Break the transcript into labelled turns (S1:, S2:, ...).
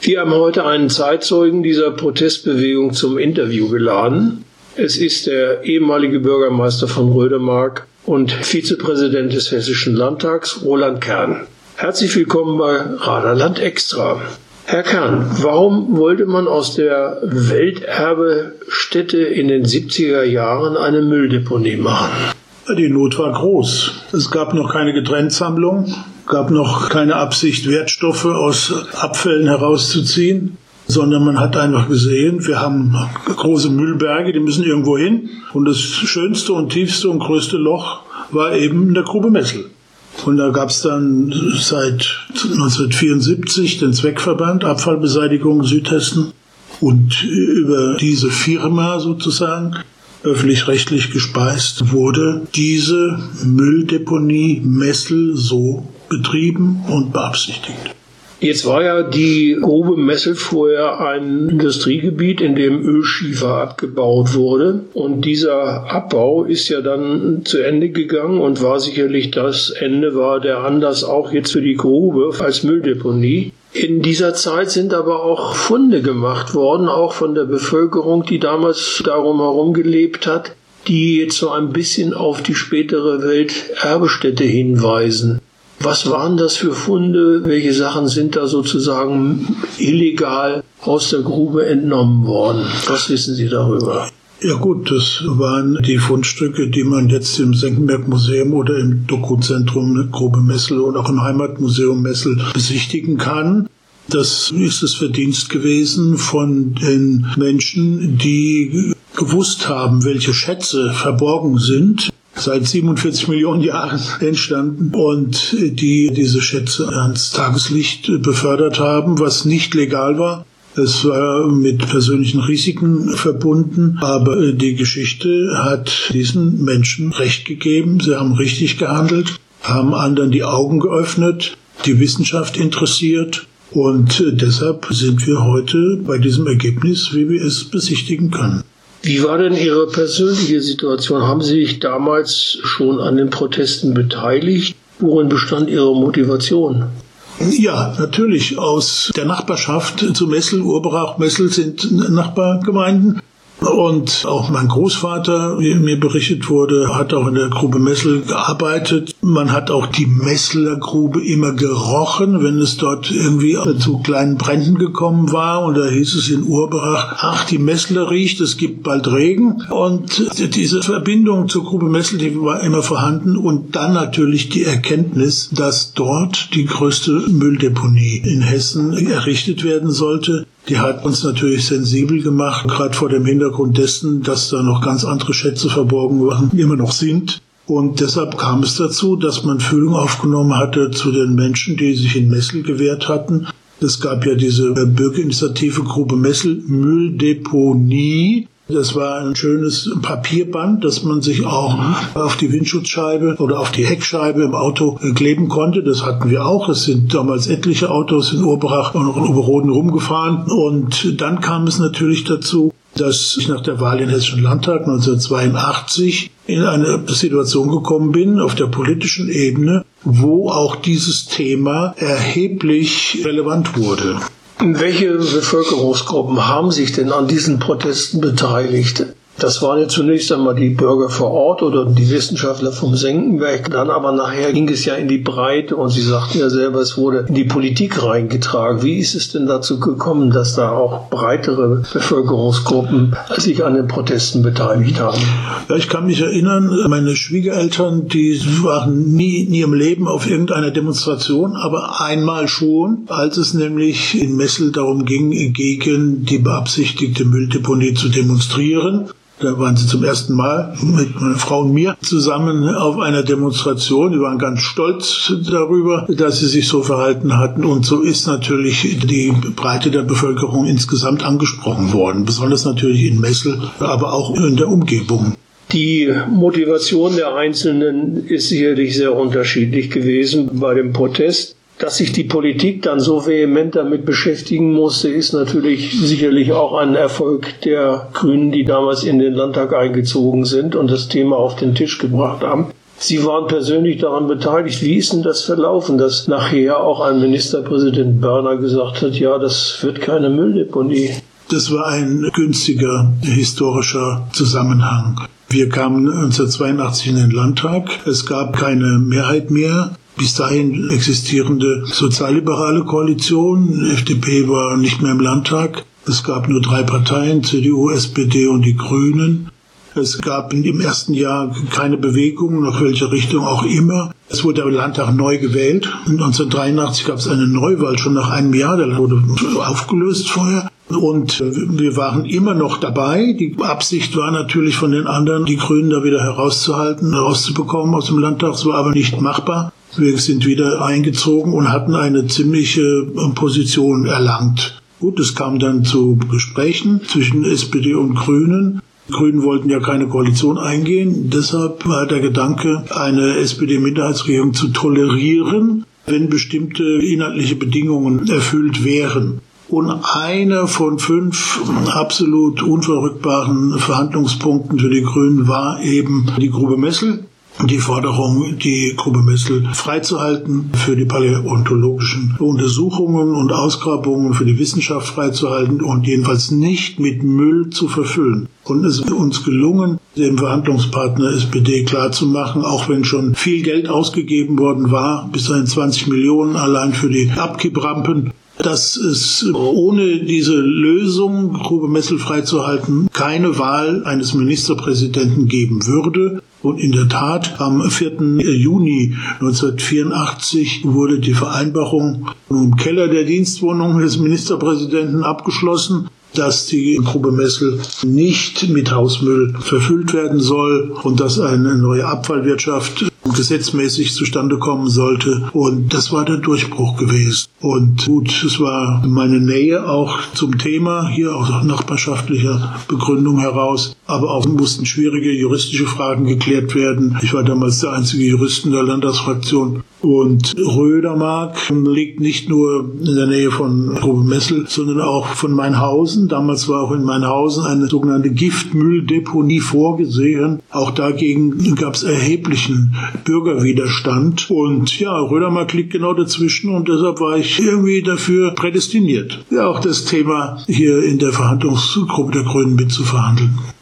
S1: Wir haben heute einen Zeitzeugen dieser Protestbewegung zum Interview geladen. Es ist der ehemalige Bürgermeister von Rödemark und Vizepräsident des Hessischen Landtags, Roland Kern. Herzlich willkommen bei Raderland Extra. Herr Kern, warum wollte man aus der Welterbestätte in den 70er Jahren eine Mülldeponie machen?
S2: Die Not war groß. Es gab noch keine Getrenntsammlung, gab noch keine Absicht, Wertstoffe aus Abfällen herauszuziehen, sondern man hat einfach gesehen, wir haben große Müllberge, die müssen irgendwo hin. Und das schönste und tiefste und größte Loch war eben in der Grube Messel. Und da gab es dann seit 1974 den Zweckverband Abfallbeseitigung Südhessen. Und über diese Firma sozusagen, öffentlich-rechtlich gespeist, wurde diese Mülldeponie Messel so betrieben und beabsichtigt.
S1: Jetzt war ja die Grube Messel vorher ein Industriegebiet, in dem Ölschiefer abgebaut wurde. Und dieser Abbau ist ja dann zu Ende gegangen und war sicherlich das Ende, war der Anlass auch jetzt für die Grube als Mülldeponie. In dieser Zeit sind aber auch Funde gemacht worden, auch von der Bevölkerung, die damals darum herum gelebt hat, die jetzt so ein bisschen auf die spätere Welterbestätte hinweisen. Was waren das für Funde? Welche Sachen sind da sozusagen illegal aus der Grube entnommen worden? Was wissen Sie darüber?
S2: Ja gut, das waren die Fundstücke, die man jetzt im Senckenberg-Museum oder im Dokuzentrum Grube Messel und auch im Heimatmuseum Messel besichtigen kann. Das ist das Verdienst gewesen von den Menschen, die gewusst haben, welche Schätze verborgen sind, seit 47 Millionen Jahren entstanden und die diese Schätze ans Tageslicht befördert haben, was nicht legal war. Es war mit persönlichen Risiken verbunden, aber die Geschichte hat diesen Menschen Recht gegeben. Sie haben richtig gehandelt, haben anderen die Augen geöffnet, die Wissenschaft interessiert und deshalb sind wir heute bei diesem Ergebnis, wie wir es besichtigen können.
S1: Wie war denn Ihre persönliche Situation? Haben Sie sich damals schon an den Protesten beteiligt? Worin bestand Ihre Motivation?
S2: Ja, natürlich. Aus der Nachbarschaft zu Messel, Urberach, Messel sind Nachbargemeinden. Und auch mein Großvater, wie mir berichtet wurde, hat auch in der Grube Messel gearbeitet. Man hat auch die Messeler Grube immer gerochen, wenn es dort irgendwie zu kleinen Bränden gekommen war. Und da hieß es in Urberach, ach, die Messeler riecht, es gibt bald Regen. Und diese Verbindung zur Grube Messel, die war immer vorhanden. Und dann natürlich die Erkenntnis, dass dort die größte Mülldeponie in Hessen errichtet werden sollte. Die hat uns natürlich sensibel gemacht, gerade vor dem Hintergrund dessen, dass da noch ganz andere Schätze verborgen waren, immer noch sind. Und deshalb kam es dazu, dass man Fühlung aufgenommen hatte zu den Menschen, die sich in Messel gewehrt hatten. Es gab ja diese Bürgerinitiative Grube Messel Mülldeponie. Das war ein schönes Papierband, das man sich auch auf die Windschutzscheibe oder auf die Heckscheibe im Auto kleben konnte. Das hatten wir auch. Es sind damals etliche Autos in Urberach und Oberroden rumgefahren. Und dann kam es natürlich dazu, dass ich nach der Wahl in den Hessischen Landtag 1982 in eine Situation gekommen bin, auf der politischen Ebene, wo auch dieses Thema erheblich relevant wurde.
S1: Welche Bevölkerungsgruppen haben sich denn an diesen Protesten beteiligt? Das waren ja zunächst einmal die Bürger vor Ort oder die Wissenschaftler vom Senckenberg. Dann aber nachher ging es ja in die Breite und Sie sagten ja selber, es wurde in die Politik reingetragen. Wie ist es denn dazu gekommen, dass da auch breitere Bevölkerungsgruppen sich an den Protesten beteiligt haben?
S2: Ja, ich kann mich erinnern, meine Schwiegereltern, die waren nie in ihrem Leben auf irgendeiner Demonstration, aber einmal schon, als es nämlich in Messel darum ging, gegen die beabsichtigte Mülldeponie zu demonstrieren. Da waren sie zum ersten Mal mit meiner Frau und mir zusammen auf einer Demonstration. Die waren ganz stolz darüber, dass sie sich so verhalten hatten. Und so ist natürlich die Breite der Bevölkerung insgesamt angesprochen worden. Besonders natürlich in Messel, aber auch in der Umgebung.
S1: Die Motivation der Einzelnen ist sicherlich sehr unterschiedlich gewesen bei dem Protest. Dass sich die Politik dann so vehement damit beschäftigen musste, ist natürlich sicherlich auch ein Erfolg der Grünen, die damals in den Landtag eingezogen sind und das Thema auf den Tisch gebracht haben. Sie waren persönlich daran beteiligt. Wie ist denn das verlaufen, dass nachher auch ein Ministerpräsident Börner gesagt hat, ja, das wird keine Mülldeponie?
S2: Das war ein günstiger historischer Zusammenhang. Wir kamen 1982 in den Landtag. Es gab keine Mehrheit mehr. Bis dahin existierende sozialliberale Koalition. Die FDP war nicht mehr im Landtag. Es gab nur 3 Parteien, CDU, SPD und die Grünen. Es gab im ersten Jahr keine Bewegung, nach welcher Richtung auch immer. Es wurde der Landtag neu gewählt. 1983 gab es eine Neuwahl, schon nach einem Jahr. Der wurde aufgelöst vorher. Und wir waren immer noch dabei. Die Absicht war natürlich von den anderen, die Grünen da wieder herauszubekommen aus dem Landtag. Es war aber nicht machbar. Wir sind wieder eingezogen und hatten eine ziemliche Position erlangt. Gut, es kam dann zu Gesprächen zwischen SPD und Grünen. Die Grünen wollten ja keine Koalition eingehen. Deshalb war der Gedanke, eine SPD-Minderheitsregierung zu tolerieren, wenn bestimmte inhaltliche Bedingungen erfüllt wären. Und einer von 5 absolut unverrückbaren Verhandlungspunkten für die Grünen war eben die Grube Messel. Die Forderung, die Grube Messel freizuhalten, für die paläontologischen Untersuchungen und Ausgrabungen, für die Wissenschaft freizuhalten und jedenfalls nicht mit Müll zu verfüllen. Und es ist uns gelungen, dem Verhandlungspartner SPD klarzumachen, auch wenn schon viel Geld ausgegeben worden war, bis dahin 20 Millionen allein für die Abkipprampen, dass es ohne diese Lösung, Grube Messel freizuhalten, keine Wahl eines Ministerpräsidenten geben würde. Und in der Tat, am 4. Juni 1984 wurde die Vereinbarung im Keller der Dienstwohnung des Ministerpräsidenten abgeschlossen, dass die Grube Messel nicht mit Hausmüll verfüllt werden soll und dass eine neue Abfallwirtschaft gesetzmäßig zustande kommen sollte. Und das war der Durchbruch gewesen. Und gut, es war meine Nähe auch zum Thema, hier aus nachbarschaftlicher Begründung heraus. Aber auch mussten schwierige juristische Fragen geklärt werden. Ich war damals der einzige Jurist in der Landtagsfraktion. Und Rödermark liegt nicht nur in der Nähe von Grube Messel, sondern auch von Mainhausen. Damals war auch in Mainhausen eine sogenannte Giftmülldeponie vorgesehen. Auch dagegen gab es erheblichen Bürgerwiderstand. Und ja, Rödermark liegt genau dazwischen und deshalb war ich irgendwie dafür prädestiniert, ja auch das Thema hier in der Verhandlungsgruppe der Grünen mitzuverhandeln.